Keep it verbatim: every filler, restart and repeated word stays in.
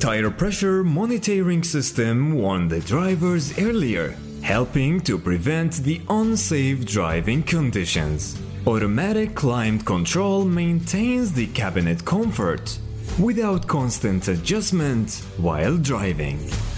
tire pressure monitoring system warned the drivers earlier, helping to prevent the unsafe driving conditions. Automatic climate control maintains the cabinet comfort without constant adjustment while driving.